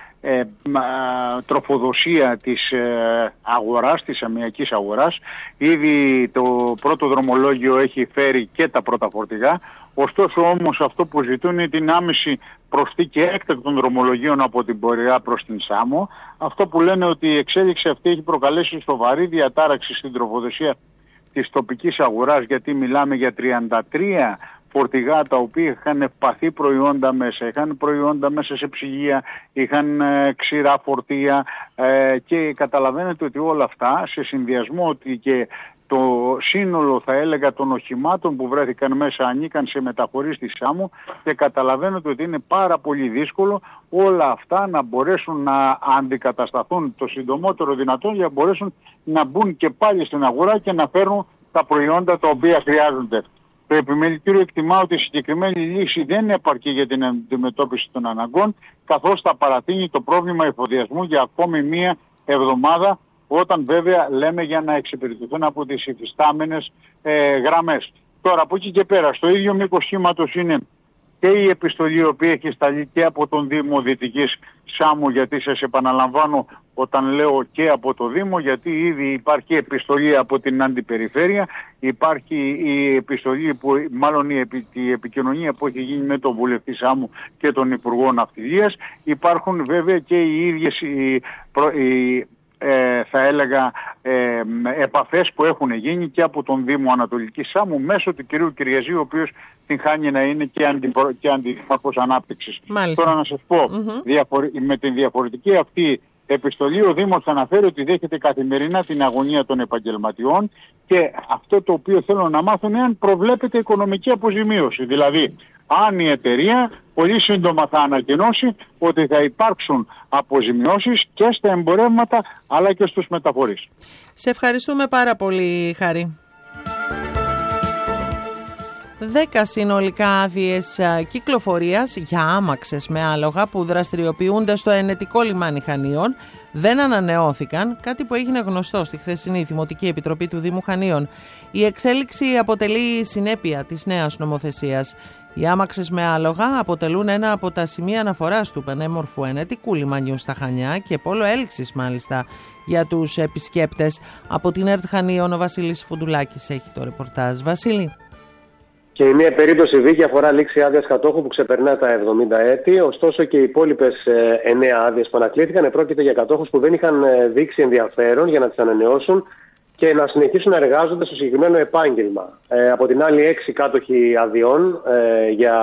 τροφοδοσία της αγοράς, της αμυακής αγοράς. Ήδη το πρώτο δρομολόγιο έχει φέρει και τα πρώτα φορτηγά. Ωστόσο όμως αυτό που ζητούν είναι την άμεση προσθήκη έκτακτων δρομολογίων από την Πορεά προς την Σάμο. Αυτό που λένε ότι η εξέλιξη αυτή έχει προκαλέσει σοβαρή διατάραξη στην τροφοδοσία της τοπικής αγοράς, γιατί μιλάμε για 33 φορτηγά τα οποία είχαν ευπαθή προϊόντα μέσα, είχαν προϊόντα μέσα σε ψυγεία, είχαν ξηρά φορτία και καταλαβαίνετε ότι όλα αυτά σε συνδυασμό ότι και το σύνολο, θα έλεγα, των οχημάτων που βρέθηκαν μέσα ανήκαν σε μεταφορείς της Σάμου, και καταλαβαίνετε ότι είναι πάρα πολύ δύσκολο όλα αυτά να μπορέσουν να αντικατασταθούν το συντομότερο δυνατόν για να μπορέσουν να μπουν και πάλι στην αγορά και να φέρουν τα προϊόντα τα οποία χρειάζονται. Το επιμελητήριο εκτιμά ότι η συγκεκριμένη λύση δεν επαρκεί για την αντιμετώπιση των αναγκών, καθώς θα παρατείνει το πρόβλημα εφοδιασμού για ακόμη μία εβδομάδα, όταν βέβαια λέμε για να εξυπηρετηθούν από τις υφιστάμενες γραμμές. Τώρα από εκεί και πέρα, στο ίδιο μήκος κύματος είναι και η επιστολή η οποία έχει σταλεί και από τον Δήμο Δυτικής Σάμου, γιατί σας επαναλαμβάνω όταν λέω και από το Δήμο, γιατί ήδη υπάρχει επιστολή από την Αντιπεριφέρεια, υπάρχει η επιστολή που, μάλλον η επικοινωνία που έχει γίνει με τον Βουλευτή Σάμου και τον Υπουργό Ναυτιλίας, υπάρχουν βέβαια και οι ίδιες θα έλεγα επαφές που έχουν γίνει και από τον Δήμο Ανατολικής Σάμου μέσω του κυρίου Κυριαζή, ο οποίος την χάνει να είναι και αντιδήμαρχος ανάπτυξης. Τώρα να σας πω, με την διαφορετική αυτή επιστολή ο Δήμος αναφέρει ότι δέχεται καθημερινά την αγωνία των επαγγελματιών, και αυτό το οποίο θέλω να μάθω είναι αν προβλέπεται οικονομική αποζημίωση. Δηλαδή, αν η εταιρεία πολύ σύντομα θα ανακοινώσει ότι θα υπάρξουν αποζημιώσεις και στα εμπορεύματα αλλά και στους μεταφορείς. Σε ευχαριστούμε πάρα πολύ, Χάρη. 10 συνολικά άδειες κυκλοφορίας για άμαξες με άλογα που δραστηριοποιούνται στο Ενετικό λιμάνι Χανίων δεν ανανεώθηκαν, κάτι που έγινε γνωστό στη χθεσινή Δημοτική Επιτροπή του Δήμου Χανίων. Η εξέλιξη αποτελεί συνέπεια της νέας νομοθεσίας. Οι άμαξες με άλογα αποτελούν ένα από τα σημεία αναφοράς του πανέμορφου Ενετικού λιμανιού στα Χανιά και πόλο έλξης μάλιστα για τους επισκέπτες. Από την ΕΡΤ Χανίων ο Βασίλης Φουντουλάκης έχει το ρεπορτάζ. Βασίλη. Και η μία περίπτωση, Βίκη, αφορά λήξη άδειας κατόχου που ξεπερνά τα 70 έτη. Ωστόσο και οι υπόλοιπες 9 άδειες που ανακλήθηκαν πρόκειται για κατόχους που δεν είχαν δείξει ενδιαφέρον για να τις ανανεώσουν και να συνεχίσουν να εργάζονται στο συγκεκριμένο επάγγελμα. Από την άλλη, 6 κάτοχοι αδειών για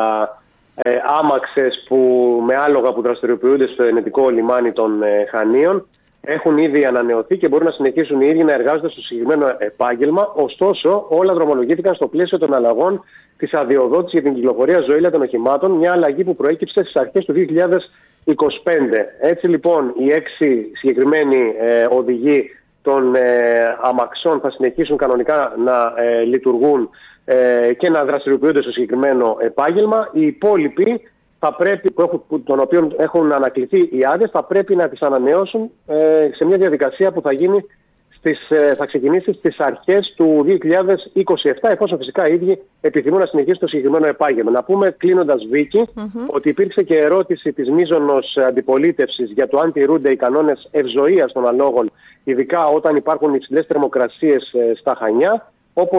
άμαξες με άλογα που δραστηριοποιούνται στο Ενετικό λιμάνι των Χανίων έχουν ήδη ανανεωθεί και μπορούν να συνεχίσουν οι ίδιοι να εργάζονται στο συγκεκριμένο επάγγελμα. Ωστόσο, όλα δρομολογήθηκαν στο πλαίσιο των αλλαγών της αδειοδότησης για την κυκλοφορία ζωήλια των οχημάτων, μια αλλαγή που προέκυψε στις αρχές του 2025. Έτσι λοιπόν, οι 6 συγκεκριμένοι οδηγοί των αμαξών θα συνεχίσουν κανονικά να λειτουργούν και να δραστηριοποιούνται στο συγκεκριμένο επάγγελμα. Οι υπόλοιποι των οποίων έχουν ανακληθεί οι άδειες θα πρέπει να τις ανανεώσουν σε μια διαδικασία που θα ξεκινήσει στις αρχές του 2027, εφόσον φυσικά οι ίδιοι επιθυμούν να συνεχίσουν το συγκεκριμένο επάγγελμα. Να πούμε, κλείνοντας, Βίκη, ότι υπήρξε και ερώτηση της μείζωνος αντιπολίτευσης για το αν τηρούνται οι κανόνες ευζοίας των αλόγων, ειδικά όταν υπάρχουν υψηλές θερμοκρασίες στα Χανιά.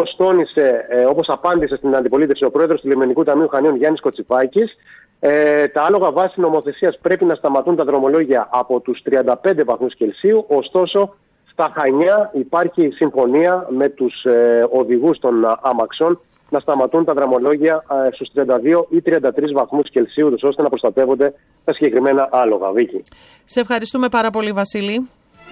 Όπως απάντησε στην αντιπολίτευση ο πρόεδρος του Λιμενικού Ταμείου Χανίων Γιάννης Κοτσιπάκης, τα άλογα βάσει νομοθεσίας πρέπει να σταματούν τα δρομολόγια από τους 35 βαθμούς Κελσίου. Ωστόσο, στα Χανιά υπάρχει συμφωνία με τους οδηγούς των αμαξών να σταματούν τα δρομολόγια στους 32 ή 33 βαθμούς Κελσίου, ώστε να προστατεύονται τα συγκεκριμένα άλογα. Βίκη. Σε ευχαριστούμε πάρα πολύ, Βασίλη.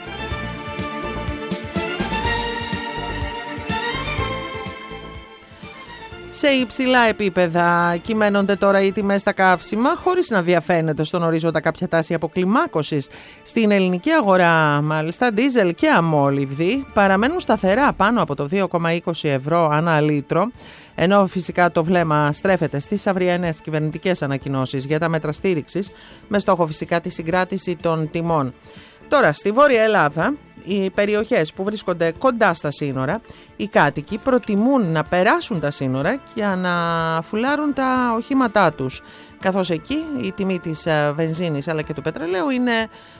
Σε υψηλά επίπεδα κυμαίνονται τώρα οι τιμές στα καύσιμα, χωρίς να διαφαίνεται στον ορίζοντα κάποια τάση αποκλιμάκωσης. Στην ελληνική αγορά, μάλιστα, ντίζελ και αμόλυβδη παραμένουν σταθερά πάνω από το 2,20 ευρώ ανά λίτρο, ενώ φυσικά το βλέμμα στρέφεται στις αυριανές κυβερνητικές ανακοινώσεις για τα μέτρα στήριξης, με στόχο φυσικά τη συγκράτηση των τιμών. Τώρα, στη Βόρεια Ελλάδα, οι περιοχές που βρίσκονται κοντά στα σύνορα, οι κάτοικοι προτιμούν να περάσουν τα σύνορα για να φουλάρουν τα οχήματά τους, καθώς εκεί η τιμή της βενζίνης αλλά και του πετρελαίου είναι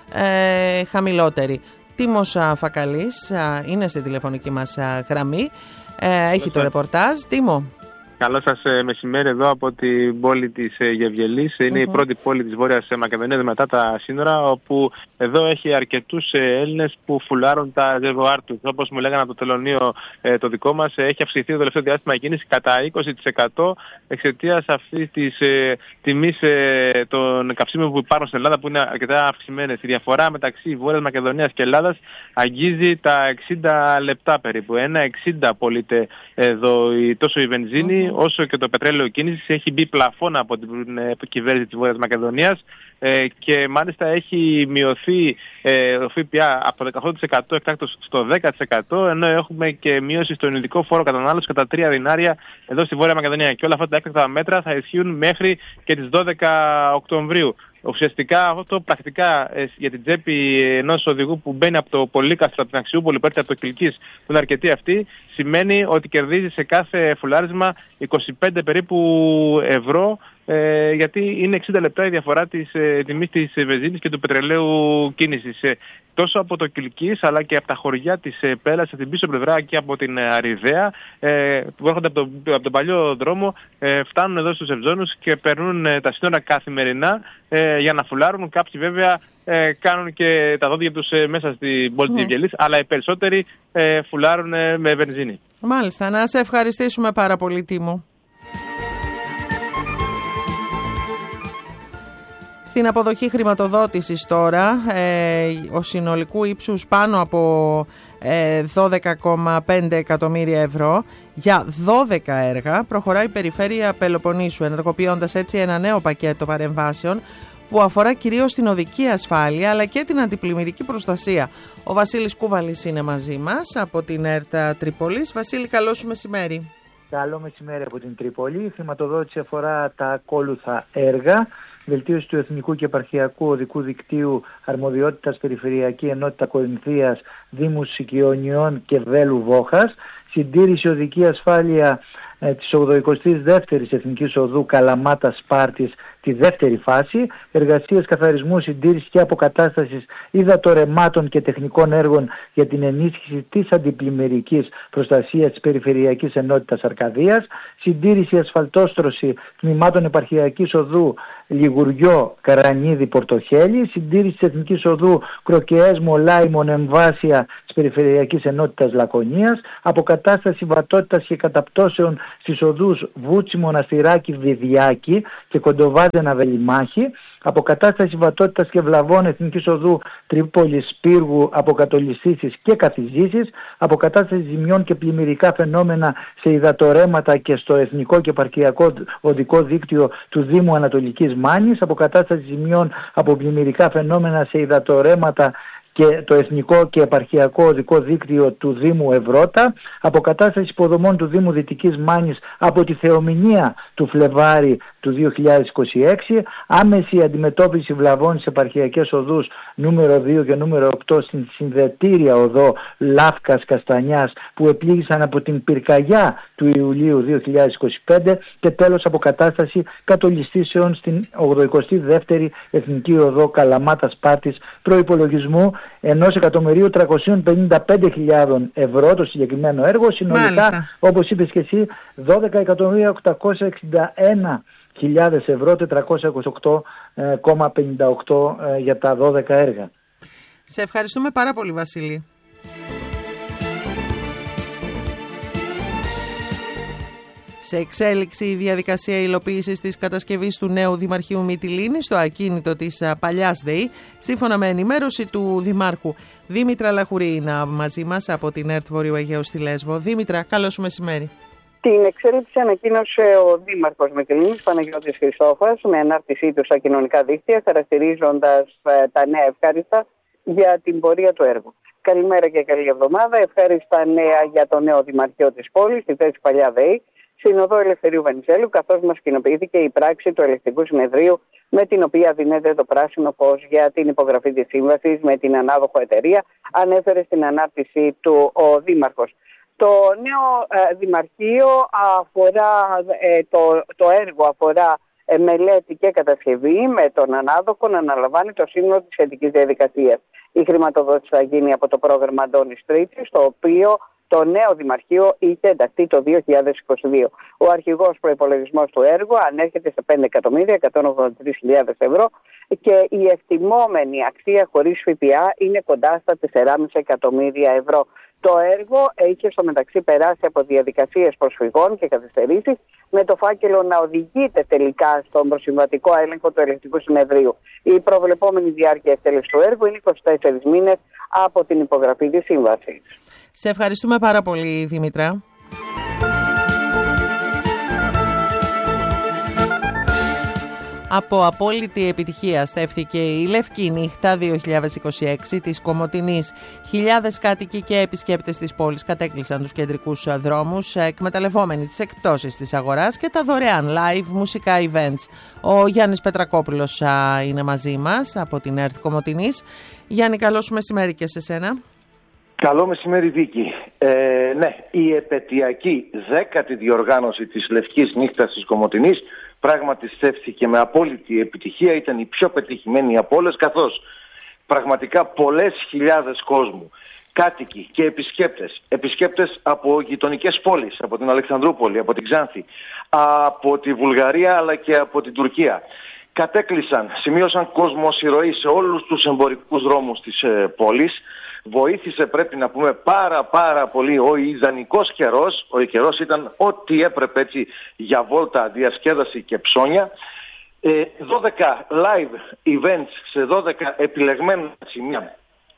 χαμηλότερη. Τίμος Φακαλής είναι στη τηλεφωνική μας γραμμή, έχει το ρεπορτάζ. Τίμο. Καλό σας μεσημέρι εδώ από την πόλη της Γευγελής. Είναι η πρώτη πόλη της Βόρειας Μακεδονίας μετά τα σύνορα, όπου εδώ έχει αρκετούς Έλληνες που φουλάρουν τα ρεζερβοάρ τους. Όπως μου λέγανε από το τελωνείο το δικό μας, έχει αυξηθεί το τελευταίο διάστημα η κίνηση κατά 20% εξαιτίας αυτής της τιμής των καυσίμων που υπάρχουν στην Ελλάδα, που είναι αρκετά αυξημένες. Η διαφορά μεταξύ Βόρειας Μακεδονίας και Ελλάδας αγγίζει τα 60 λεπτά περίπου. 1,60 πωλείται εδώ τόσο η βενζίνη όσο και το πετρέλαιο κίνησης. Έχει μπει πλαφόνα από την κυβέρνηση της Βόρειας Μακεδονίας και μάλιστα έχει μειωθεί ο ΦΠΑ από το 18% εκτάκτως στο 10%, ενώ έχουμε και μείωση στον ειδικό φόρο κατανάλωσης κατά 3 δινάρια εδώ στη Βόρεια Μακεδονία. Και όλα αυτά τα έκτακτα μέτρα θα ισχύουν μέχρι και τις 12 Οκτωβρίου. Ουσιαστικά αυτό πρακτικά για την τσέπη ενός οδηγού που μπαίνει από το Πολύκαστρο, από την Αξιούπολη, πέρσι από το Κιλκής, που είναι αρκετή αυτή, σημαίνει ότι κερδίζει σε κάθε φουλάρισμα 25 περίπου ευρώ, γιατί είναι 60 λεπτά η διαφορά της τιμής της βενζίνης και του πετρελαίου κίνησης. Τόσο από το Κιλκής αλλά και από τα χωριά της Πέλας, από την πίσω πλευρά και από την Αριδαία, που έρχονται από τον παλιό δρόμο, φτάνουν εδώ στους Ευζώνους και περνούν τα σύνορα καθημερινά για να φουλάρουν. Κάποιοι βέβαια κάνουν και τα δόντια τους μέσα στην πόλη της Γευγελής, αλλά οι περισσότεροι φουλάρουν με βενζίνη. Μάλιστα, να σε ευχαριστήσουμε πάρα πολύ, Τίμο. Στην αποδοχή χρηματοδότησης τώρα, ο συνολικού ύψους πάνω από 12,5 εκατομμύρια ευρώ για 12 έργα προχωράει η Περιφέρεια Πελοποννήσου, ενεργοποιώντας έτσι ένα νέο πακέτο παρεμβάσεων που αφορά κυρίως την οδική ασφάλεια αλλά και την αντιπλημμυρική προστασία. Ο Βασίλης Κούβαλης είναι μαζί μας από την ΕΡΤ Τρίπολης. Βασίλη, καλό σου μεσημέρι. Καλό μεσημέρι από την Τρίπολη. Η χρηματοδότηση αφορά τα ακόλουθα έργα: βελτίωση του Εθνικού και Επαρχιακού Οδικού Δικτύου, αρμοδιότητας Περιφερειακή Ενότητα Κορινθίας, Δήμου Σικιονιών και Βέλου Βόχας, συντήρηση οδική ασφάλεια της 82ης Εθνικής Οδού Καλαμάτα Σπάρτης, τη δεύτερη φάση, εργασίες καθαρισμού, συντήρηση και αποκατάστασης υδατορεμάτων και τεχνικών έργων για την ενίσχυση της αντιπλημμυρικής προστασίας της Περιφερειακής Ενότητας Αρκαδίας, συντήρηση ασφαλτόστρωση τμήματων Επαρχιακής Οδού Λιγουριό Καρανίδη Πορτοχέλη, συντήρηση της Εθνικής Οδού Κροκεές Μολάιμον Εμβάσια της Περιφερειακής Ενότητας Λακωνίας, αποκατάσταση βατότητας και καταπτώσεων στις οδούς Βούτσι Μοναστηράκη Βιδιάκη και Κοντοβάζενα Βελιμάχη, αποκατάσταση βατότητας και βλαβών Εθνικής Οδού Τρίπολης Πύργου Αποκατολιστήσεις και Καθιζήσεις, αποκατάσταση ζημιών και πλημμυρικά φαινόμενα σε υδατορέματα και στο Εθνικό και Επαρχιακό Οδικό Δίκτυο του Δήμου Ανατολικής Μάνης, αποκατάσταση ζημιών από πλημμυρικά φαινόμενα σε υδατορέματα και το Εθνικό και Επαρχιακό Οδικό Δίκτυο του Δήμου Ευρώτα, αποκατάσταση υποδομών του Δήμου Δυτικής Μάνης από τη θεομηνία του Φλεβάρι του 2026, άμεση αντιμετώπιση βλαβών στις επαρχιακές οδούς νούμερο 2 και νούμερο 8 στην συνδετήρια οδό Λάφκας Καστανιάς που επλήγησαν από την πυρκαγιά του Ιουλίου 2025 και τέλος αποκατάσταση κατολιστήσεων στην 82η Εθνική Οδό Καλαμάτα Σπάρτης προϋπολογισμού 1.355.000 ευρώ το συγκεκριμένο έργο, συνολικά όπως είπες και εσύ 12.861.000 ευρώ, 428,58 για τα 12 έργα. Σε ευχαριστούμε πάρα πολύ, Βασίλη. Σε εξέλιξη η διαδικασία υλοποίησης της κατασκευής του νέου Δημαρχείου Μυτιλήνης στο ακίνητο της παλιάς ΔΕΗ, σύμφωνα με ενημέρωση του Δημάρχου. Δήμητρα Λαχουρή είναι μαζί μας από την ΕΡΤ Βορείου Αιγαίου στη Λέσβο. Δήμητρα, καλό σου μεσημέρι. Την εξέλιξη ανακοίνωσε ο Δήμαρχος Μυτιλήνης, Παναγιώτης Χριστόφας, με ανάρτησή του στα κοινωνικά δίκτυα, χαρακτηρίζοντας τα νέα ευχάριστα για την πορεία του έργου. Καλημέρα και καλή εβδομάδα. Ευχάριστα νέα για το νέο Δημαρχείο της πόλης, στη θέση παλιά ΔΕΗ, στην οδό Ελευθερίου Βενιζέλου, καθώς μας κοινοποιήθηκε η πράξη του Ελεκτικού Συνεδρίου με την οποία δίνεται το πράσινο φως για την υπογραφή της σύμβασης με την ανάδοχο εταιρεία, ανέφερε στην ανάρτησή του ο Δήμαρχος. Το νέο Δημαρχείο αφορά, το έργο αφορά μελέτη και κατασκευή με τον ανάδοχο να αναλαμβάνει το σύνολο της σχετικής διαδικασίας. Η χρηματοδότηση θα γίνει από το πρόγραμμα Αντώνης Τρίτης, το οποίο το νέο Δημαρχείο είχε ενταχθεί το 2022. Ο αρχηγός προϋπολογισμός του έργου ανέρχεται σε 5.183.000 ευρώ και η εκτιμόμενη αξία χωρίς ΦΠΑ είναι κοντά στα 4,5 εκατομμύρια ευρώ. Το έργο είχε στο μεταξύ περάσει από διαδικασίες προσφυγών και καθυστερήσεις, με το φάκελο να οδηγείται τελικά στον προσυμβατικό έλεγχο του Ελεκτικού Συνεδρίου. Η προβλεπόμενη διάρκεια εκτέλεσης του έργου είναι 24 μήνες από την υπογραφή της σύμβασης. Σε ευχαριστούμε πάρα πολύ, Δήμητρα. Από απόλυτη επιτυχία στέφθηκε η Λευκή Νύχτα 2026 της Κομοτηνής. Χιλιάδες κάτοικοι και επισκέπτες της πόλης κατέκλυσαν τους κεντρικούς δρόμους, εκμεταλλευόμενοι τις εκπτώσεις της αγοράς και τα δωρεάν live μουσικά events. Ο Γιάννης Πετρακόπουλος είναι μαζί μας από την ΕΡΤ Κομοτηνής. Γιάννη, καλό σου μεσημέρι και σε σένα. Καλό μεσημέρι, Βίκη. Ναι, η επετειακή 10η διοργάνωση της Λευκής Νύχτας της Κομοτηνής πράγματι στέφθηκε με απόλυτη επιτυχία, ήταν η πιο πετυχημένη από όλες, καθώς πραγματικά πολλές χιλιάδες κόσμου, κάτοικοι και επισκέπτες από γειτονικές πόλεις, από την Αλεξανδρούπολη, από την Ξάνθη, από τη Βουλγαρία αλλά και από την Τουρκία, κατέκλυσαν, σημείωσαν κόσμος-ηρωή σε όλους τους εμπορικούς δρόμους της πόλης. Βοήθησε, πρέπει να πούμε, πάρα πολύ ο ιδανικός καιρός. Ο καιρός ήταν ό,τι έπρεπε έτσι για βόλτα, διασκέδαση και ψώνια. 12 live events σε 12 επιλεγμένα σημεία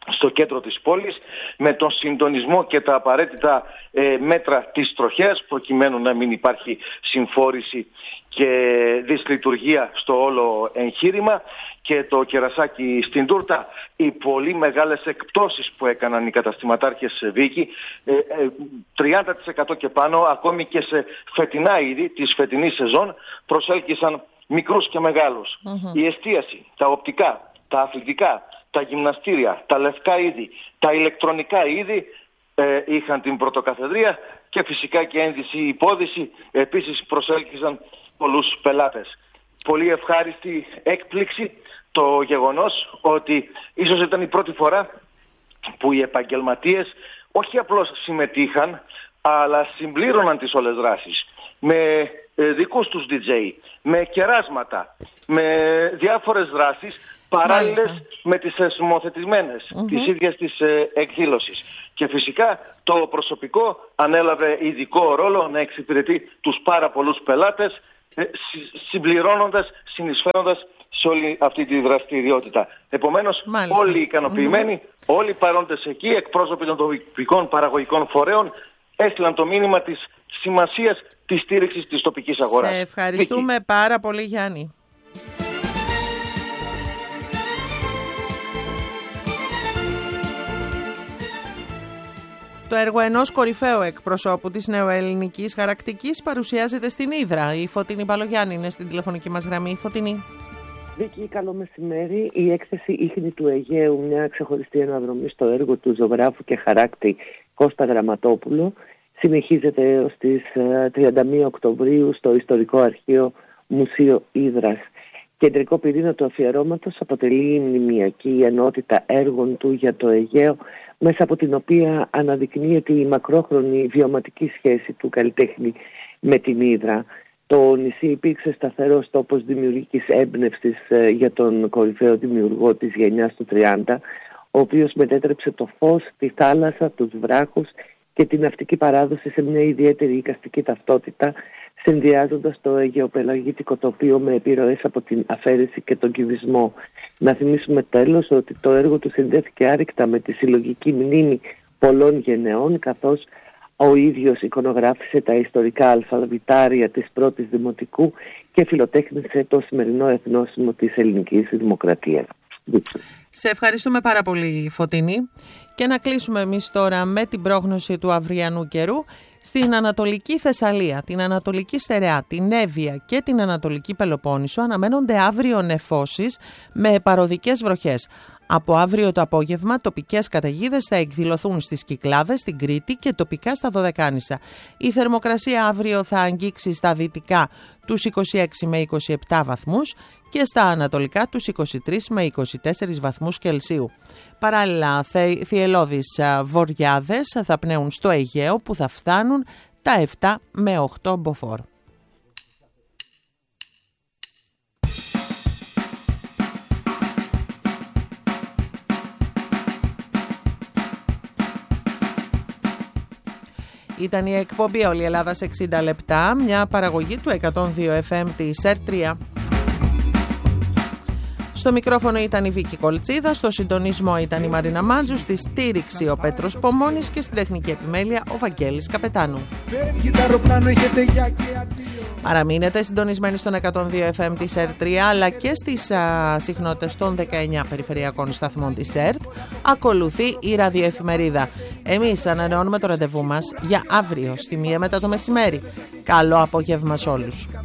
στο κέντρο της πόλης, με τον συντονισμό και τα απαραίτητα μέτρα της τροχέας, προκειμένου να μην υπάρχει συμφόρηση και δυσλειτουργία στο όλο εγχείρημα, και το κερασάκι στην τούρτα, οι πολύ μεγάλες εκπτώσεις που έκαναν οι καταστηματάρχες σε Βίκη, 30% και πάνω, ακόμη και σε φετινά είδη της φετινής σεζόν, προσέλκυσαν μικρούς και μεγάλους. Η εστίαση, τα οπτικά, τα αθλητικά, τα γυμναστήρια, τα λευκά είδη, τα ηλεκτρονικά είδη είχαν την πρωτοκαθεδρία, και φυσικά και ένδυση υπόδυση επίσης προσέλκυσαν πολλούς πελάτες. Πολύ ευχάριστη έκπληξη το γεγονός ότι ίσως ήταν η πρώτη φορά που οι επαγγελματίες όχι απλώς συμμετείχαν, αλλά συμπλήρωναν τις όλες δράσεις με δικούς τους DJ, με κεράσματα, με διάφορες δράσεις παράλληλες με τις θεσμοθετημένες της ίδιας της εκδήλωσης. Και φυσικά το προσωπικό ανέλαβε ειδικό ρόλο να εξυπηρετεί τους πάρα πολλούς πελάτες, συμπληρώνοντας, συνεισφέροντας σε όλη αυτή τη δραστηριότητα. Επομένως, όλοι ικανοποιημένοι, όλοι παρόντες εκεί, εκπρόσωποι των τοπικών παραγωγικών φορέων, έστειλαν το μήνυμα της σημασίας της στήριξης της τοπικής αγοράς. Σε ευχαριστούμε πάρα πολύ, Γιάννη. Το έργο ενός κορυφαίου εκπροσώπου της νεοελληνικής χαρακτικής παρουσιάζεται στην Ύδρα. Η Φωτεινή Παλογιάννη είναι στην τηλεφωνική μας γραμμή. Φωτεινή. Βίκη, καλό μεσημέρι. Η έκθεση Ίχνη του Αιγαίου, μια ξεχωριστή αναδρομή στο έργο του ζωγράφου και χαράκτη Κώστα Γραμματόπουλο, συνεχίζεται έως τις 31 Οκτωβρίου στο Ιστορικό Αρχείο Μουσείο Ύδρας. Κεντρικό πυρήνα του αφιερώματος αποτελεί η μνημειακή ενότητα έργων του για το Αιγαίο, μέσα από την οποία αναδεικνύεται η μακρόχρονη βιωματική σχέση του καλλιτέχνη με την Ύδρα. Το νησί υπήρξε σταθερός τόπος δημιουργικής έμπνευσης για τον κορυφαίο δημιουργό της γενιάς του 30, ο οποίος μετέτρεψε το φως, τη θάλασσα, τους βράχους και την ναυτική παράδοση σε μια ιδιαίτερη εικαστική ταυτότητα, συνδυάζοντας το αιγαιοπελαγίτικο τοπίο με επιρροές από την αφαίρεση και τον κυβισμό. Να θυμίσουμε τέλος ότι το έργο του συνδέθηκε άρρηκτα με τη συλλογική μνήμη πολλών γενεών, καθώς ο ίδιος εικονογράφησε τα ιστορικά αλφαβητάρια της πρώτης δημοτικού και φιλοτέχνησε το σημερινό εθνόσημο της ελληνικής δημοκρατίας. Σε ευχαριστούμε πάρα πολύ, Φωτεινή. Και να κλείσουμε εμείς τώρα με την πρόγνωση του αυριανού καιρού. Στην Ανατολική Θεσσαλία, την Ανατολική Στερεά, την Εύβοια και την Ανατολική Πελοπόννησο αναμένονται αύριο νεφώσεις με παροδικές βροχές. Από αύριο το απόγευμα τοπικές καταιγίδες θα εκδηλωθούν στις Κυκλάδες, στην Κρήτη και τοπικά στα Δωδεκάνησα. Η θερμοκρασία αύριο θα αγγίξει στα δυτικά τους 26 με 27 βαθμούς και στα ανατολικά τους 23 με 24 βαθμούς Κελσίου. Παράλληλα, θυελλώδεις βοριάδες θα πνέουν στο Αιγαίο που θα φτάνουν τα 7 με 8 μποφόρ. Ήταν η εκπομπή Όλη η Ελλάδα σε 60 λεπτά, μια παραγωγή του 102 FM της ΕΡΤ3. Στο μικρόφωνο ήταν η Βίκη Κολτσίδα, στο συντονισμό ήταν η Μαρίνα Μάντζου, στη στήριξη ο Πέτρος Πομώνης και στην τεχνική επιμέλεια ο Βαγγέλης Καπετάνου. Παραμείνετε συντονισμένοι στον 102 FM της ΕΡΤ3 αλλά και στις συχνότητες των 19 περιφερειακών σταθμών της ΕΡΤ. Ακολουθεί η ραδιοεφημερίδα. Εμείς ανανεώνουμε το ραντεβού μας για αύριο στη 1 μετά το μεσημέρι. Καλό απόγευμα σε όλους.